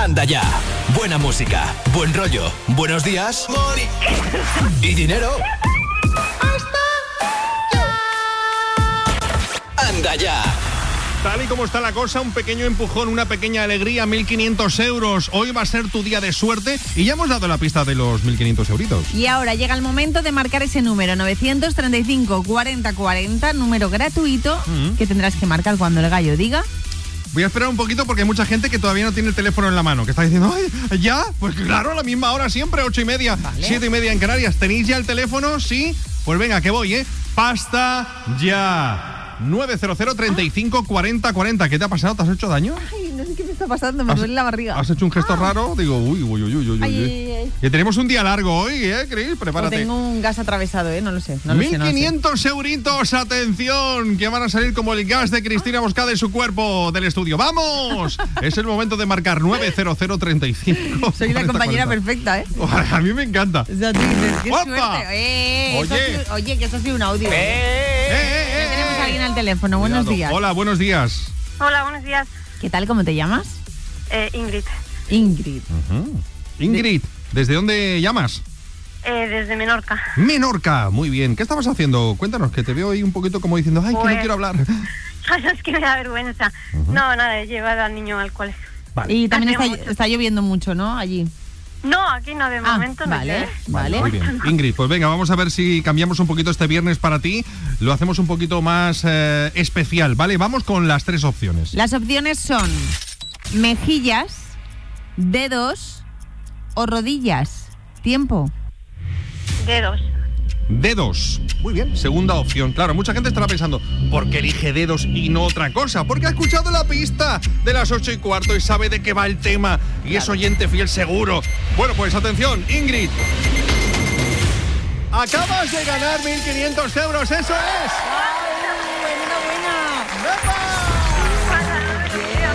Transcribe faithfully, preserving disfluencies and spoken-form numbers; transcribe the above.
Anda ya. Buena música, buen rollo, buenos días y dinero. Anda ya. Tal y como está la cosa, un pequeño empujón, una pequeña alegría, mil quinientos euros. Hoy va a ser tu día de suerte y ya hemos dado la pista de los mil quinientos euritos. Y ahora llega el momento de marcar ese número, novecientos treinta y cinco, cuarenta, cuarenta, número gratuito, mm. que tendrás que marcar cuando el gallo diga. Voy a esperar un poquito porque hay mucha gente que todavía no tiene el teléfono en la mano, que está diciendo, ¡ay, ya! Pues claro, a la misma hora siempre, ocho y media, vale. siete y media en Canarias. ¿Tenéis ya el teléfono? ¿Sí? Pues venga, que voy, ¿eh? ¡Pasta ya! nueve cero cero, treinta y cinco, cuarenta, cuarenta. ¿Qué te ha pasado? ¿Te has hecho daño? Ay, no sé qué me está pasando, me duele la barriga. ¿Has hecho un gesto ah. raro? Digo, uy, uy, uy, uy, uy. Ay, ay, ay. Que tenemos un día largo hoy, ¿eh, Cris? Prepárate. O tengo un gas atravesado, ¿eh? No lo sé. No mil quinientos no euritos, atención, que van a salir como el gas de Cristina Moscada en su cuerpo del estudio. ¡Vamos! Es el momento de marcar nueve cero cero, treinta y cinco. Soy la compañera cuarenta. Perfecta, ¿eh? A mí me encanta. O sea, dices, qué suerte. Eh, oye. Eso, oye, que eso ha sido un audio. Eh, eh, eh, eh, tenemos a alguien al teléfono. Buenos Cuidado. días. Hola, buenos días. Hola, buenos días. ¿Qué tal? ¿Cómo te llamas? Eh, Ingrid. Ingrid. Uh-huh. Ingrid, ¿desde dónde llamas? Eh, desde Menorca. Menorca, muy bien. ¿Qué estabas haciendo? Cuéntanos, que te veo ahí un poquito como diciendo, ay, pues, que no quiero hablar. Es que me da vergüenza. Uh-huh. No, nada, he llevado al niño al colegio. Vale. Y también está, está lloviendo mucho, ¿no? Allí. No, aquí no, de momento ah, no. Vale, sé. vale. Muy bien. Ingrid, pues venga, vamos a ver si cambiamos un poquito este viernes para ti. Lo hacemos un poquito más eh, especial, ¿vale? Vamos con las tres opciones. Las opciones son mejillas, dedos o rodillas. Tiempo. Dedos. Dedos. Muy bien, segunda opción. Claro, mucha gente estará pensando, ¿por qué elige dedos y no otra cosa? Porque ha escuchado la pista de las ocho y cuarto y sabe de qué va el tema. Y claro. Es oyente fiel seguro. Bueno, pues atención, Ingrid. Acabas de ganar mil quinientos euros, eso es.